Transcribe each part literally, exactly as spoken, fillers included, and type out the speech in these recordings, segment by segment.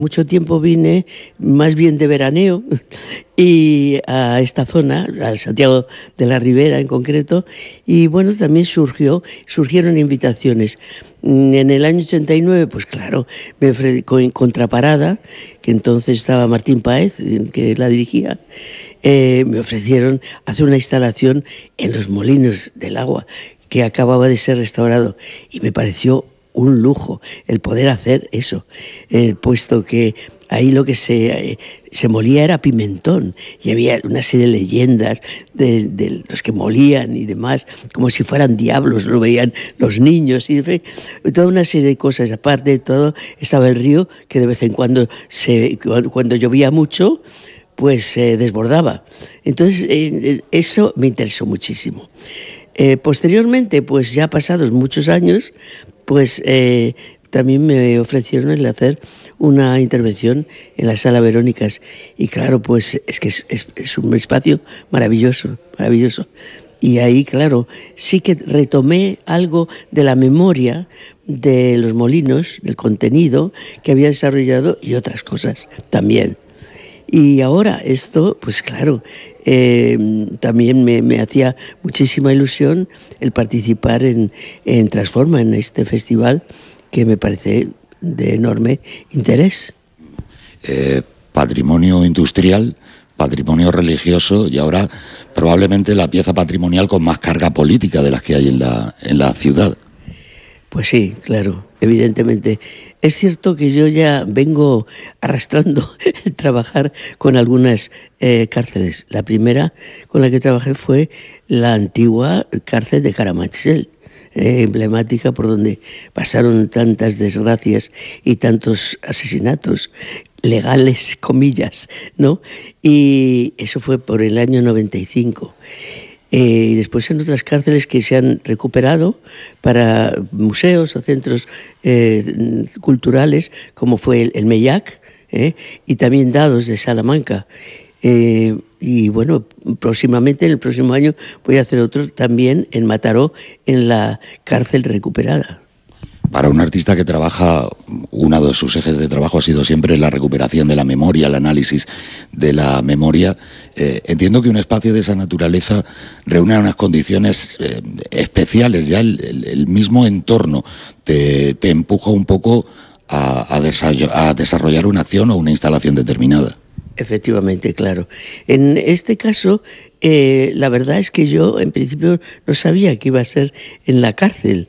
Mucho tiempo vine más bien de veraneo y a esta zona, a Santiago de la Ribera en concreto, y bueno, también surgió, surgieron invitaciones. En el año ochenta y nueve, pues claro, me ofrecí con Contraparada, que entonces estaba Martín Páez, que la dirigía, eh, me ofrecieron hacer una instalación en los molinos del agua, que acababa de ser restaurado, y me pareció un lujo el poder hacer eso, eh, puesto que ahí lo que se, eh, se molía era pimentón y había una serie de leyendas de, de los que molían y demás, como si fueran diablos, lo veían los niños y de, toda una serie de cosas. Aparte de todo, estaba el río que de vez en cuando, se, cuando llovía mucho, pues se desbordaba. Entonces, eh, eso me interesó muchísimo. Eh, posteriormente, pues ya pasados muchos años, pues eh, también me ofrecieron el hacer una intervención en la Sala Verónicas. Y claro, pues es que es, es, es un espacio maravilloso, maravilloso. Y ahí, claro, sí que retomé algo de la memoria de los molinos, del contenido que había desarrollado y otras cosas también. Y ahora esto, pues claro, eh, también me, me hacía muchísima ilusión el participar en, en Transforma, en este festival que me parece de enorme interés. Eh, patrimonio industrial, patrimonio religioso y ahora probablemente la pieza patrimonial con más carga política de las que hay en la, en la ciudad. Pues sí, claro, evidentemente. Es cierto que yo ya vengo arrastrando el trabajar con algunas eh, cárceles. La primera con la que trabajé fue la antigua cárcel de Carabanchel, eh, emblemática por donde pasaron tantas desgracias y tantos asesinatos legales, comillas, ¿no? Y eso fue por el año noventa y cinco. Eh, y después en otras cárceles que se han recuperado para museos o centros eh, culturales, como fue el, el Mellac, eh, y también Dados de Salamanca. Eh, y bueno, próximamente, en el próximo año, voy a hacer otro también en Mataró, en la cárcel recuperada. Para un artista que trabaja, uno de sus ejes de trabajo ha sido siempre la recuperación de la memoria, el análisis de la memoria. Eh, entiendo que un espacio de esa naturaleza reúne unas condiciones eh, especiales. Ya el, el, el mismo entorno te, te empuja un poco a, a, a desarrollar una acción o una instalación determinada. Efectivamente, claro. En este caso, eh, la verdad es que yo en principio no sabía que iba a ser en la cárcel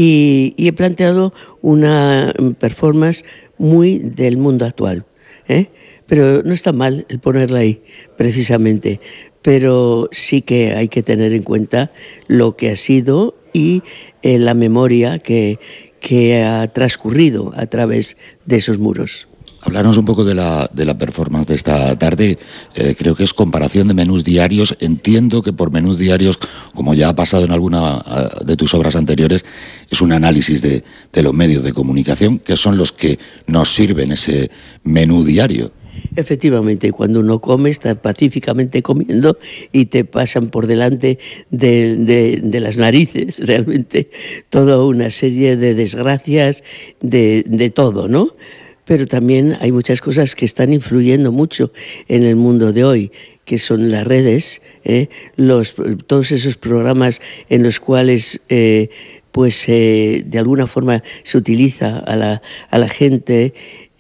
y, y he planteado una performance muy del mundo actual, ¿eh? Pero no está mal el ponerla ahí, precisamente. Pero sí que hay que tener en cuenta lo que ha sido y eh, la memoria que, que ha transcurrido a través de esos muros. Hablarnos un poco de la, de la performance de esta tarde. Eh, creo que es comparación de menús diarios. Entiendo que por menús diarios, como ya ha pasado en alguna de tus obras anteriores, es un análisis de, de los medios de comunicación, que son los que nos sirven ese menú diario. Efectivamente, cuando uno come, está pacíficamente comiendo y te pasan por delante de, de, de las narices, realmente, toda una serie de desgracias, de, de todo, ¿no? Pero también hay muchas cosas que están influyendo mucho en el mundo de hoy, que son las redes, ¿eh? Los, todos esos programas en los cuales eh, pues eh, de alguna forma se utiliza a la, a la gente,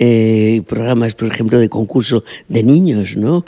eh, programas, por ejemplo, de concurso de niños, ¿no?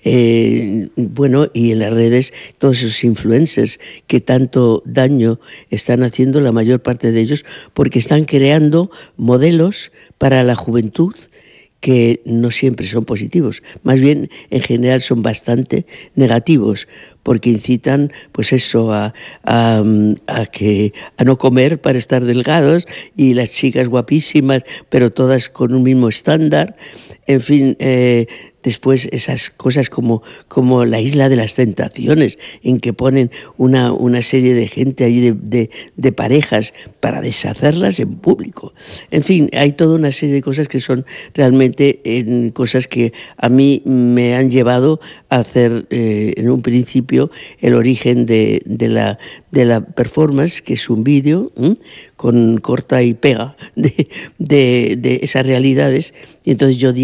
Eh, bueno, y en las redes todos esos influencers que tanto daño están haciendo, la mayor parte de ellos, porque están creando modelos para la juventud que no siempre son positivos, más bien en general son bastante negativos, porque incitan pues eso a, a, a, que, a no comer para estar delgados y las chicas guapísimas, pero todas con un mismo estándar. En fin, eh, después esas cosas como, como la Isla de las Tentaciones, en que ponen una, una serie de gente allí, de, de, de parejas, para deshacerlas en público. En fin, hay toda una serie de cosas que son realmente eh, cosas que a mí me han llevado a hacer eh, en un principio el origen de, de, la, de la performance, que es un vídeo ¿eh? con corta y pega de, de, de esas realidades, y entonces yo di